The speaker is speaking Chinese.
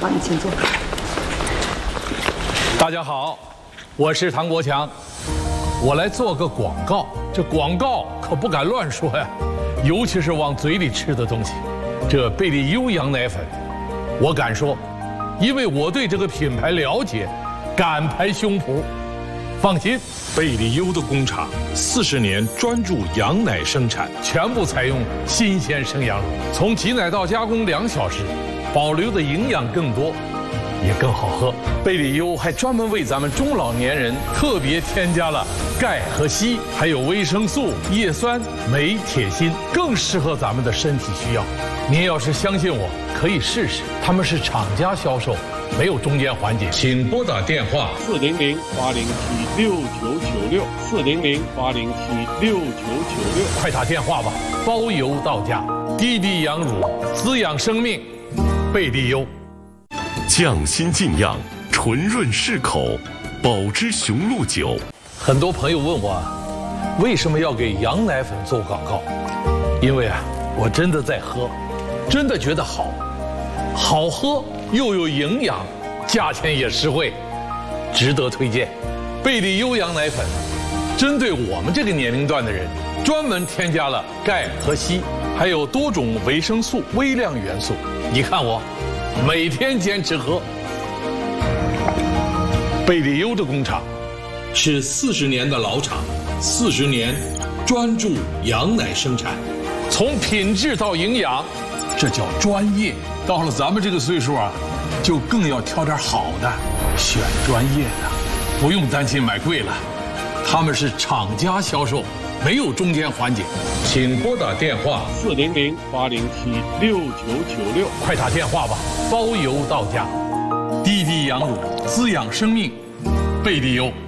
好，你请坐。 大家好，我是唐国强，我来做个广告。这广告可不敢乱说呀，尤其是往嘴里吃的东西。这贝利优羊奶粉，我敢说，因为我对这个品牌了解，敢拍胸脯。放心， 贝利优的工厂40年专注羊奶生产， 全部采用新鲜生羊乳，从挤奶到加工2小时，保留的营养更多，也更好喝。贝利优还专门为咱们中老年人特别添加了钙和硒，还有维生素、叶酸、镁、铁、锌，更适合咱们的身体需要。您要是相信我，可以试试。他们是厂家销售，没有中间环节。请拨打电话 400-807-6996，400-807-6996， 快打电话吧，包邮到家。滴滴羊乳，滋养生命，贝利优。 匠心静养，纯润适口，宝芝雄鹿酒。 很多朋友问我，为什么要给羊奶粉做广告？因为我真的在喝，真的觉得好，好喝又有营养，价钱也实惠，值得推荐。贝利优羊奶粉，针对我们这个年龄段的人，专门添加了钙和硒，还有多种维生素、微量元素。你看我，每天坚持喝。贝利优的工厂是40年的老厂，40年专注羊奶生产，从品质到营养，这叫专业。到了咱们这个岁数就更要挑点好的，选专业的，不用担心买贵了。他们是厂家销售，没有中间环节。请拨打电话 400-807-6996， 快打电话吧，包邮到家。滴滴羊乳，滋养生命，贝利优。